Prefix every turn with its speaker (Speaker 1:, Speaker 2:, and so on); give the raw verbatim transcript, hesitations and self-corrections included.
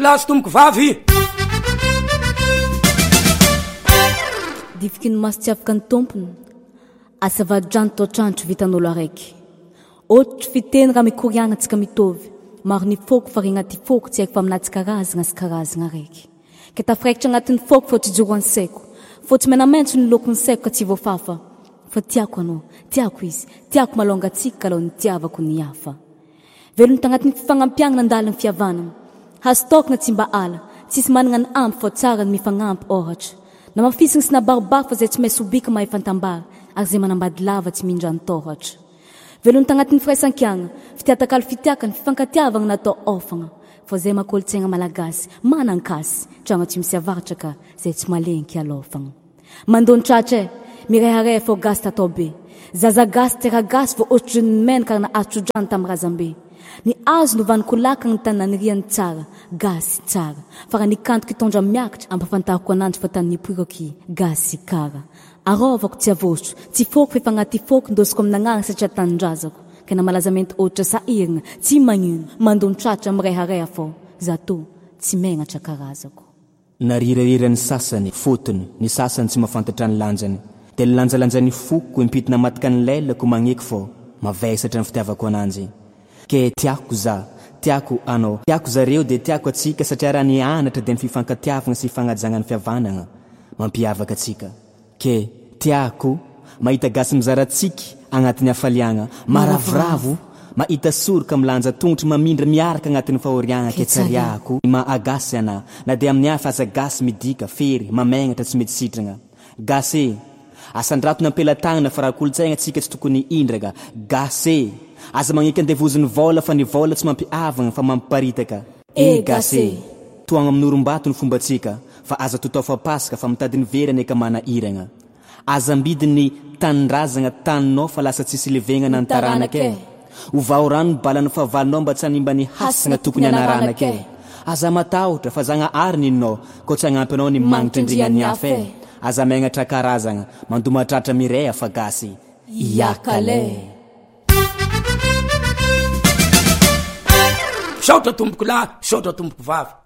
Speaker 1: Plasy tomboko vavy.
Speaker 2: Difiky ny maso tsy afaka ny tompony asa vadrano toatrandro vitan'olo araiky. Ohatry fiteny raha mikoriana tsika mitovy maro ny foko fa regnaty foko tsy haiko fa aminaty karazagna sy karazagna araiky. Ke tafiraikitra agnatin'ny foko fa tsy joro ansaiko fa tsy menamentsy ny lokony saiko ka tsy voafafa fa tiako anao, tiako izy, tiako malonga tsika ka lao ny tiavako ny hafa. Velony tagnatin'ny fifagnampiagna nandaliny fihavanana hazo tokona tsy mba ala tsisy manana ny ampy fa tsara ny mifagnampy ohatra na mafisina sy nabarobaro fa zay tsy mahay sobika mahay fantambara ary zay manambady lava tsy mindra ny tohatra. Velony tagnatin'ny firaisan-kiagna fitiatakaly fitiakany fifankatiavagna natao ofagna fa zay makolotsaigna malagasy manankasy trano tsy misy avaratra ka zay tsy malenky alofagna. Mandony tratra mirehareha fo gasy tatao be zaza gasy tera gasy fo ohatry ny menaka na atrodrany tamin'ny razambe. Ny azo no vaniko laka ny tanany riany tsara gasy tsara fa raha nikanto kitondra miakatra ampafantariko ananjy fa tany nipoiroky gasy kara. Arovako tsy avosotro tsy foko fefa agnaty foko ndosiko amin'agnarana satria tanindrazako kena malazamenty ohatra sahirina tsy magnino mandony tratra mirehareha fo zato tsy megnatra karazako.
Speaker 3: Narirarira ny sasany fotony ny sasany tsy mafantatra ny lanjany de ny lanjalanjany foko impitina matika ny lelako magneky fo mavesatra ny fitiavako ananjy. Ke tiako za tiako anao tiako zareo de tiako atsika satria raha ny anatra de ny fifankatiavagna sy fagnajagna ny fihavanagna mampiavaka atsika. Ke tiako mahita gasy mizaratsika agnatin'ny afaliagna maravoravo mahita soroka milanja tongotry mamindra miaraka agnatin'ny fahoriagna ke tsariako ma agasy ana na de amin'ny hafa aza gasy midika fery mamegnatra tsy mety sitragna. Gasy asandrato nampelatagnana fa raha kolotsaigna atsika tsy tokony indraka. Gasy aza magneky andevoziny vola fa ny vola tsy mampiavagna fa mampiparitaka. E gasy toagna amin'ny orombato ny fombatsika fa aza totao fa pasaka fa mitadiny verany eka mana iragna. Aza mbidiny tanindrazagna taninao fa lasa tsisy levegna na ntaranake. Ovao rano balany favalinao mba tsy hanimba ny hasagna tokony anaranake. Aza matahotra fa zagna ary ninao ko tsy agnampy anao ny magnitra indrignany hafa. Aza megnatra karazagna mandomatratra mireha fa gasy iakale.
Speaker 1: Saotra tomboko lahy, saotra tomboko vavy.